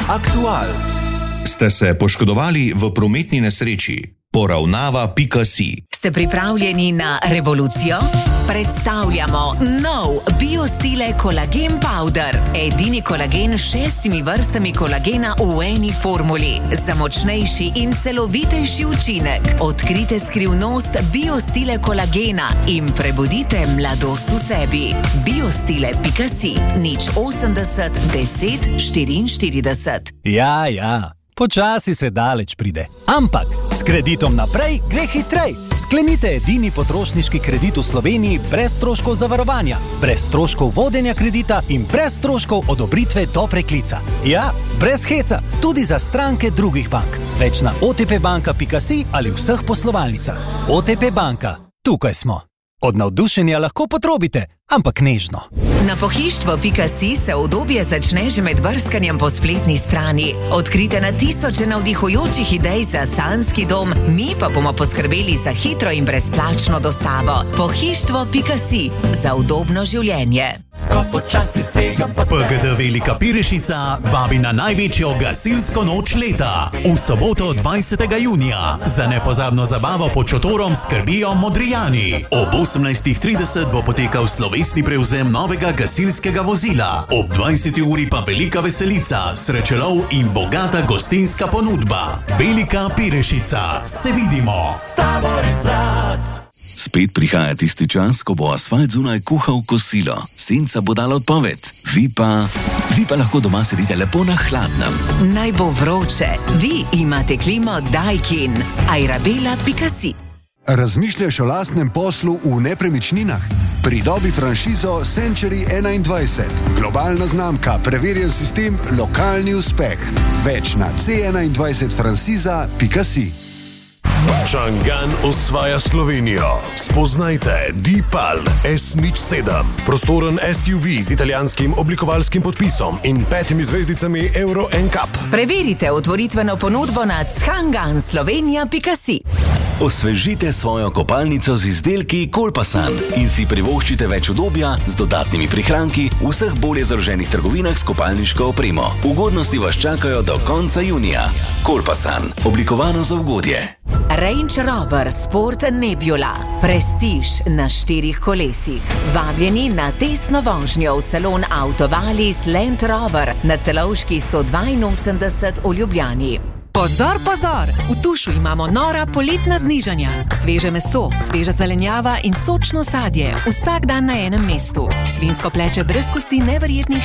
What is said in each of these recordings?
Aktual. Ste se poškodovali v prometni nesreči? Poravnava.si. Ste pripravljeni na revolucijo? Predstavljamo nov BioStile Kolagen Powder. Edini kolagen s 6 vrstami kolagena v eni formuli. Za močnejši in celovitejši učinek. Odkrite skrivnost BioStile kolagena in prebudite mladost v sebi. BioStile.si 080 10 44. Ja. Počasi se daleč pride. Ampak s kreditom naprej gre hitrej. Sklenite edini potrošniški kredit v Sloveniji brez stroškov zavarovanja, brez stroškov vodenja kredita in brez stroškov odobritve do preklica. Ja, brez heca, tudi za stranke drugih bank. Več na otpbanka.si ali vseh poslovalnicah. OTP banka, tukaj smo. Od navdušenja lahko potrobite, ampak nežno. Na pohištvo.si se udobje začne že med brskanjem po spletni strani. Odkrite na tisoče navdihujočih idej za sanjski dom, mi pa bomo poskrbeli za hitro in brezplačno dostavo. Pohištvo.si za udobno življenje. PGD Velika Pirešica vabi na največjo gasilsko noč leta. V soboto 20. junija. Za nepozabno zabavo pod šotorom skrbijo Modrijani. Ob 18:30 bo potekal slovesni prevzem novega gasilskega vozila. Ob 20. uri pa velika veselica, srečelov in bogata gostinska ponudba. Velika Pirešica. Se vidimo. Spet prihaja tisti čas, ko bo asfalt zunaj kuhal kosilo. Senca bo dala odpoved. Vi pa lahko doma sedite lepo na hladnem. Naj bo vroče. Vi imate klimo Daikin. Airabela.si. Razmišljaš o lastnem poslu v nepremičninah? Pridobi franšizo Century 21. Globalna znamka, preverjen sistem, lokalni uspeh. Več na c21franšiza.si. Changan osvaja Slovenijo. Spoznajte Deepal S07. Prostoren SUV z italijanskim oblikovalskim podpisom in 5 zvezdicami Euro NCAP. Preverite otvoritveno ponudbo na changanslovenia.si. Osvežite svojo kopalnico z izdelki Kolpasan in si privoščite več udobja z dodatnimi prihranki v vseh bolje založenih trgovinah s kopalniško opremo. Ugodnosti vas čakajo do konca junija. Kolpasan, oblikovano za ugodje. Range Rover Sport Nebula. Prestiž na 4 kolesih. Vabljeni na testno vožnjo v salon Autovalis Land Rover na Celovški 182 v Ljubljani. Pozor, pozor! V Tušu imamo nora poletna znižanja. Sveže meso, sveža zelenjava in sočno sadje. Vsak dan na enem mestu. Svinjsko pleče brez kosti neverjetnih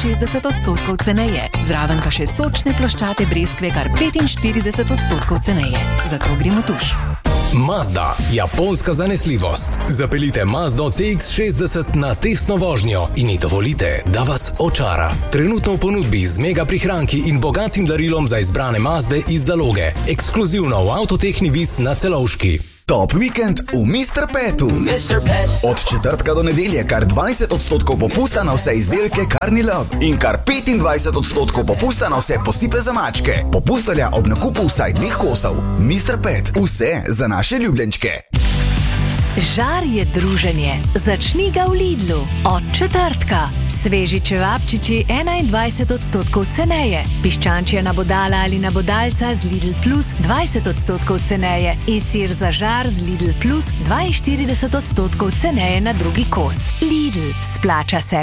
64% ceneje. Zraven pa še sočne ploščate breskve kar 45% ceneje. Zato gremo v Tuš. Mazda, japonska zanesljivost. Zapeljite Mazdo CX-60 na testno vožnjo in ji dovolite, da vas očara. Trenutno v ponudbi z mega prihranki in bogatim darilom za izbrane Mazde iz zaloge. Ekskluzivno v Avtotehni Vis na Celovški. Top vikend v Mr. Petu. Od četrtka do nedelje kar 20% popusta na vse izdelke Carni Love in kar 25% popusta na vse posipe za mačke. Popustelja ob nakupu vsaj 2 kosov. Mr. Pet, vse za naše ljubljenčke. Žar je druženje. Začni ga v Lidlu. Od četrtka. Sveži čevapčiči 21% ceneje. Piščančja nabodala ali nabodalca z Lidl Plus 20% ceneje. In sir za žar z Lidl Plus 42% ceneje na drugi kos. Lidl, splača se.